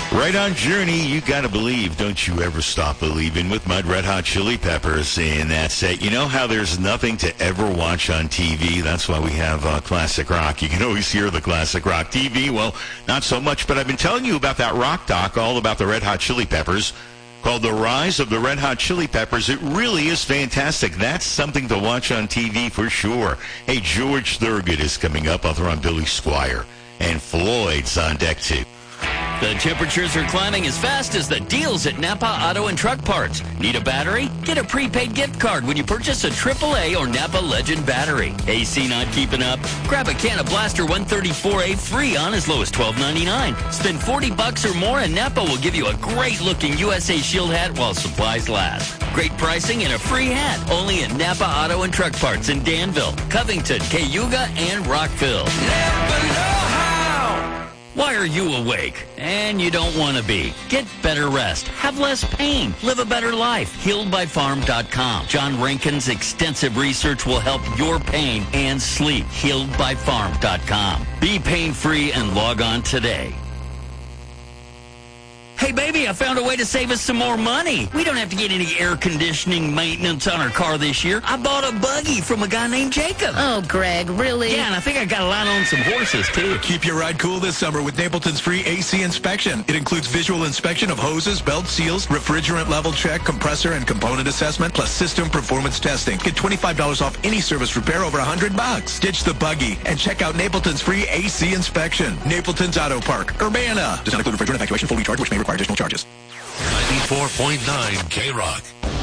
Right on Journey, you gotta believe. Don't you ever stop believing with Mud Red Hot Chili Peppers. And that's it. You know how there's nothing to ever watch on TV? That's why we have classic rock. You can always hear the classic rock. TV, well, not so much. But I've been telling you about that rock doc all about the Red Hot Chili Peppers called The Rise of the Red Hot Chili Peppers. It really is fantastic. That's something to watch on TV for sure. Hey, George Thorogood is coming up. Author on Billy Squier. And Floyd's on deck, too. The temperatures are climbing as fast as the deals at Napa Auto and Truck Parts. Need a battery? Get a prepaid gift card when you purchase a AAA or Napa Legend battery. AC not keeping up? Grab a can of Blaster 134A free on as low as $12.99. Spend $40 or more and Napa will give you a great-looking USA Shield hat while supplies last. Great pricing and a free hat. Only at Napa Auto and Truck Parts in Danville, Covington, Cayuga, and Rockville. Never know how. Why are you awake? And you don't want to be. Get better rest. Have less pain. Live a better life. HealedByFarm.com. John Rankin's extensive research will help your pain and sleep. HealedByFarm.com. Be pain-free and log on today. Hey, baby, I found a way to save us some more money. We don't have to get any air conditioning maintenance on our car this year. I bought a buggy from a guy named Jacob. Oh, Greg, really? Yeah, and I think I got a line on some horses, too. Keep your ride cool this summer with Napleton's free AC inspection. It includes visual inspection of hoses, belt seals, refrigerant level check, compressor and component assessment, plus system performance testing. Get $25 off any service repair over $100. Ditch the buggy and check out Napleton's free AC inspection. Napleton's Auto Park, Urbana. Does not include refrigerant evacuation, full recharge, which may require additional charges. 94.9 K-Rock.